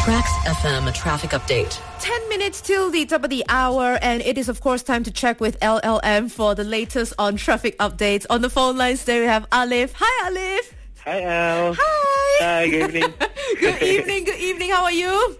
Tracks FM traffic update. 10 minutes till the top of the hour, and it is of course time to check with LLM for the latest on traffic updates. On the phone lines today we have Alif. Hi Alif. Hi Al. Hi. Hi, good evening. Good evening. How are you?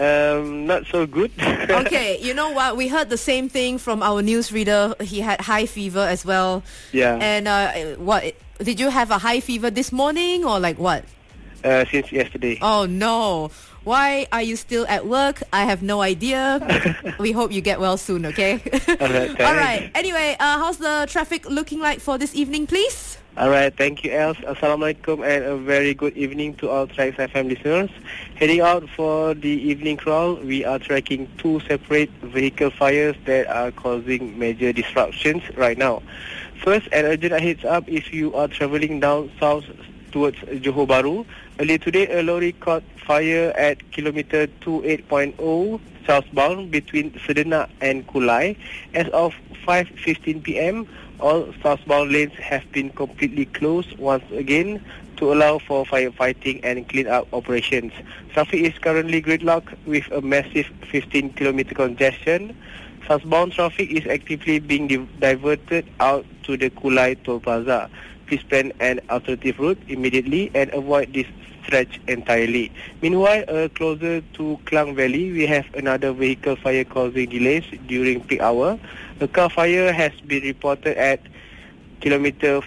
Not so good. Okay, you know what? We heard the same thing from our newsreader. He had high fever as well. Yeah. And what? Did you have a high fever this morning or like what? Since yesterday. Oh no. Why are you still at work? I have no idea. We hope you get well soon, okay? Alright. Alright. Anyway, how's the traffic looking like for this evening, please? Alright, thank you Els. Assalamualaikum and a very good evening to all Tracks FM listeners. Heading out for the evening crawl, we are tracking two separate vehicle fires that are causing major disruptions right now. First, an urgent heads up if you are travelling down south towards Johor Bahru. Earlier today, a lorry caught fire at kilometer 28.0 southbound between Sedenak and Kulai. As of 5:15 p.m., all southbound lanes have been completely closed once again to allow for firefighting and clean-up operations. Traffic is currently gridlocked with a massive 15-kilometer congestion. Southbound traffic is actively being diverted out to the Kulai Toll Plaza. Please plan an alternative route immediately and avoid this stretch entirely. Meanwhile, closer to Klang Valley, we have another vehicle fire causing delays during peak hour. A car fire has been reported at kilometer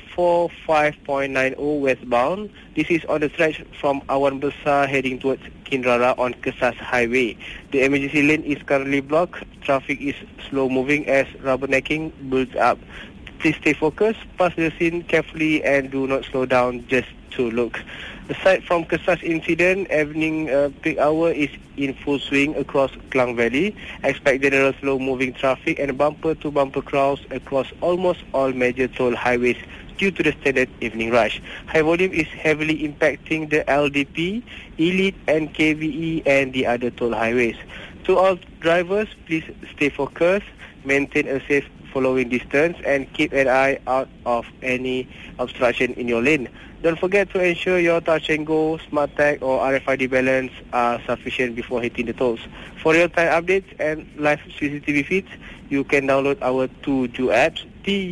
45.90 westbound. This is on the stretch from Awan Besar heading towards Kinrara on Kesas Highway. The emergency lane is currently blocked. Traffic is slow moving as rubbernecking builds up. Please stay focused, pass the scene carefully and do not slow down just to look. Aside from Kesas incident, evening peak hour is in full swing across Klang Valley. Expect general slow-moving traffic and bumper-to-bumper crowds across almost all major toll highways due to the standard evening rush. High volume is heavily impacting the LDP, Elite and KVE and the other toll highways. To all drivers, please stay focused, maintain a safe following distance and keep an eye out of any obstruction in your lane. Don't forget to ensure your touch and go, smart tag or RFID balance are sufficient before hitting the tolls. For real-time updates and live CCTV feeds, you can download our Tuju apps,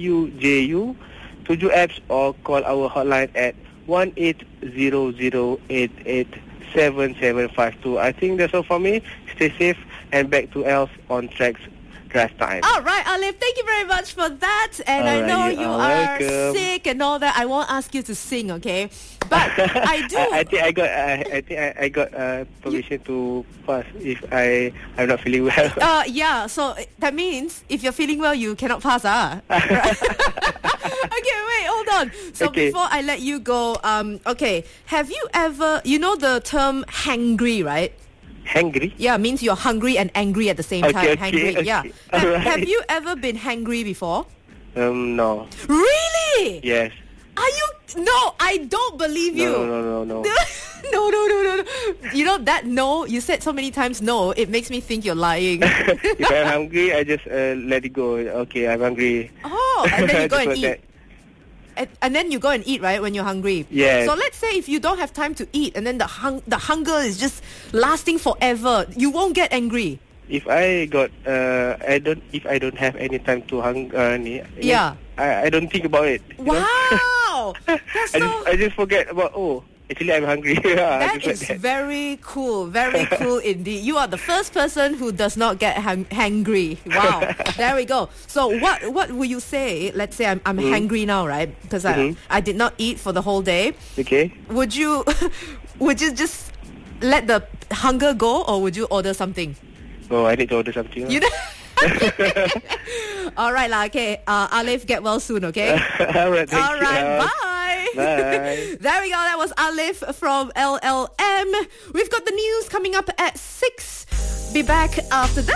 TUJU, Tuju apps or call our hotline at 1-800-887752. I think that's all for me. Stay safe and back to Els on Tracks Drive Time. All right, Alif, thank you very much for that. And I know you are sick and all that. I won't ask you to sing, okay? But I do. I think I got permission to pass if I'm not feeling well. Yeah. So that means if you're feeling well, you cannot pass, Okay, wait, hold on. So before I let you go, okay, have you ever, you know the term hangry, right? Hangry? Yeah, means you're hungry and angry at the same time. Hangry, okay. Yeah. Right. Have you ever been hangry before? No. Really? Yes. Are you? No, I don't believe you. No. No. You know that no, you said so many times no, it makes me think you're lying. If I'm hungry, I just let it go. Okay, I'm hungry. Oh, and then you go and eat. That. And then you go and eat, right, when you're hungry? Yes. So let's say if you don't have time to eat and then the hunger is just lasting forever, you won't get angry. If I don't have any time to hunger, yeah, I don't think about it. Wow, that's I just forget about. Oh, actually, I'm hungry. That is very cool indeed. You are the first person who does not get hangry. Wow, there we go. So what will you say? Let's say I'm hangry now, right? Because I did not eat for the whole day. Okay. Would you just let the hunger go, or would you order something? Oh, I need to order something. You know? All right, okay. Alif, get well soon, okay? All right, thank you. All right, bye. Bye. There we go. That was Alif from LLM. We've got the news coming up at 6. Be back after that.